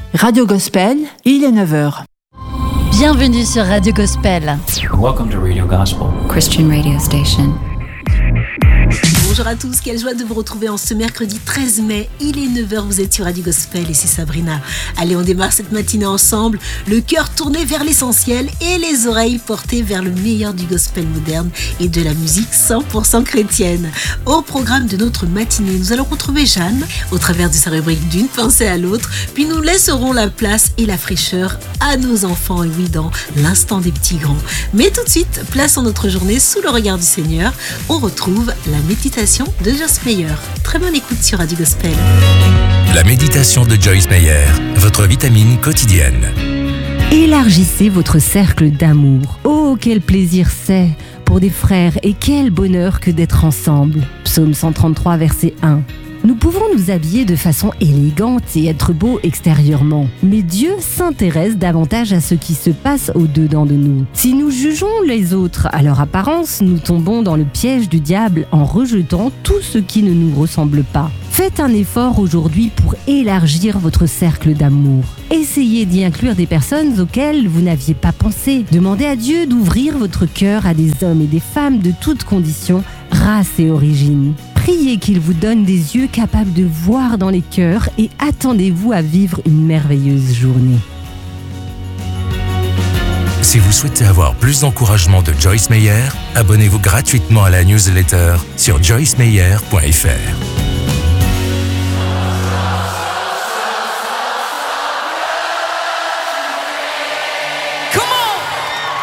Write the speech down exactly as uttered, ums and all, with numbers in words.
Radio Gospel, il est neuf heures. Bienvenue sur Radio Gospel. Welcome to Radio Gospel, Christian radio station. Bonjour à tous, quelle joie de vous retrouver en ce mercredi treize mai. Il est neuf heures, vous êtes sur Radio Gospel et c'est Sabrina. Allez, on démarre cette matinée ensemble, le cœur tourné vers l'essentiel et les oreilles portées vers le meilleur du gospel moderne et de la musique cent pour cent chrétienne. Au programme de notre matinée, nous allons retrouver Jeanne au travers de sa rubrique d'une pensée à l'autre, puis nous laisserons la place et la fraîcheur à nos enfants, et oui, dans l'instant des petits grands. Mais tout de suite, plaçons notre journée sous le regard du Seigneur. On retrouve la méditation de Joyce Meyer. Très bonne écoute sur Radio Gospel. La méditation de Joyce Meyer, votre vitamine quotidienne. Élargissez votre cercle d'amour. Oh, quel plaisir c'est pour des frères et quel bonheur que d'être ensemble. Psaume cent trente-trois, verset un. Nous pouvons nous habiller de façon élégante et être beaux extérieurement, mais Dieu s'intéresse davantage à ce qui se passe au-dedans de nous. Si nous jugeons les autres à leur apparence, nous tombons dans le piège du diable en rejetant tout ce qui ne nous ressemble pas. Faites un effort aujourd'hui pour élargir votre cercle d'amour. Essayez d'y inclure des personnes auxquelles vous n'aviez pas pensé. Demandez à Dieu d'ouvrir votre cœur à des hommes et des femmes de toutes conditions, races et origines. Priez qu'il vous donne des yeux capables de voir dans les cœurs et attendez-vous à vivre une merveilleuse journée. Si vous souhaitez avoir plus d'encouragement de Joyce Meyer, abonnez-vous gratuitement à la newsletter sur joyce meyer point f r.